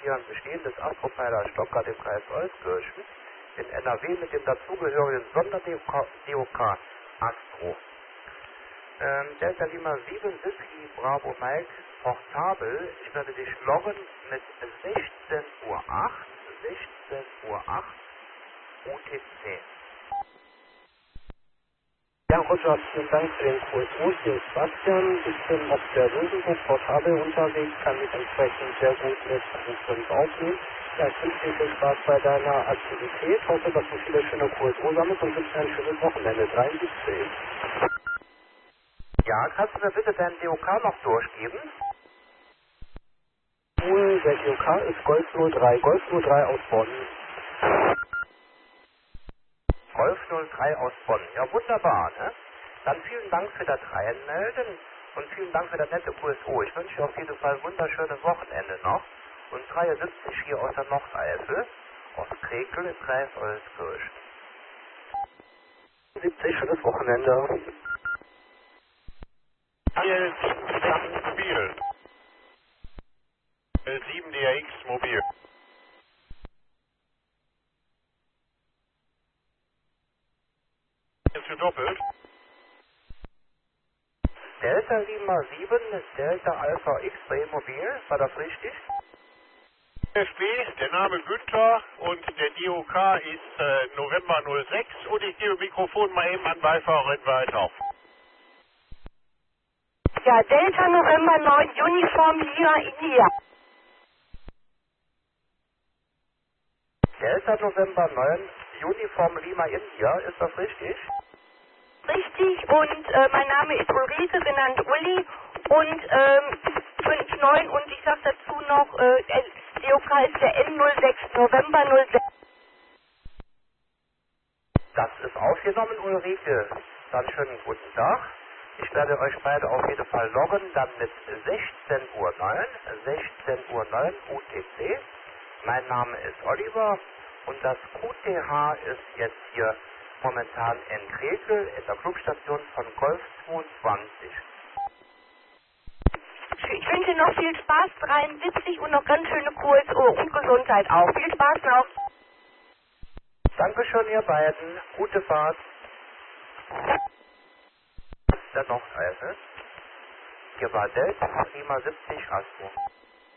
hier ein bestehendes Astropfeiler Stockgart im Kreis Euskirchen in NRW mit dem dazugehörigen Sonder-DOK Astro. Delta Lima 7 Whisky Bravo Mike portabel. Ich werde dich loggen mit 16:08 Uhr, 16:08 Uhr UTC. Ja, Roger, vielen Dank für den Kurs. Hier ist Bastian. Ich bin auf der Löwenburg portabel unterwegs, kann mich entsprechend sehr gut mit Rufbrief aufnehmen. Ja, ich wünsche dir viel Spaß bei deiner Aktivität. Hoffe, dass du viele schöne QSO sammelst und wünsche dir ein schönes Wochenende. 73. Ja, kannst du mir bitte deinen DOK noch durchgeben? Der DOK ist Golf 03, Golf 03 aus Bonn. Golf 03 aus Bonn. Ja, wunderbar, ne? Dann vielen Dank für das Reinmelden und vielen Dank für das nette QSO. Ich wünsche dir auf jeden Fall ein wunderschönes Wochenende noch. Und 73 hier aus der Nordeifel, aus Krekel im Kreis Euskirchen. 70, schönes Wochenende. Hier 7 mobil. 7 DRX mobil. Ist gedoppelt. Delta Lima 7, Delta Alpha X-Ray mobil, war das richtig? FB, der Name Günther und der DOK ist November 06 und ich gebe Mikrofon mal eben an Beifahrerin weiter. Ja, Delta November 9, Uniform Lima India. Delta November 9, Uniform Lima India, ist das richtig? Richtig, und mein Name ist Ulrike, genannt Uli, und 59, und ich sag dazu noch, DOK ist der N06, November 06. Das ist aufgenommen, Ulrike. Dann schönen guten Tag. Ich werde euch beide auf jeden Fall loggen, dann mit 16:09 Uhr, 16:09 Uhr UTC. Mein Name ist Oliver und das QTH ist jetzt hier momentan in Krekel in der Clubstation von Golf 22. Ich wünsche dir noch viel Spaß, 73, und noch ganz schöne QSO und Gesundheit auch. Viel Spaß noch. Dankeschön, ihr beiden. Gute Fahrt. Der Nordeifel. Hier war Delta Lima 70 Astro.